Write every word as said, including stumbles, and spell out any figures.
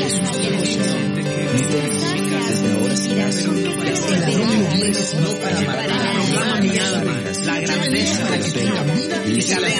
Jesús te conoce. No te hagas desde ahora serás el ladrón de bienes no para matar, La grandeza de la